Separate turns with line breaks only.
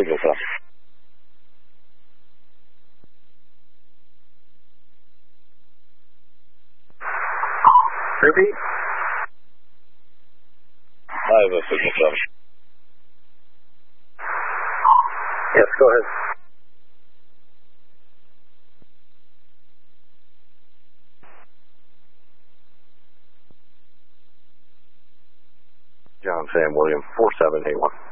signal up.
Repeat.
I have a signal up.
Yes, go ahead.
John Sam William 4781.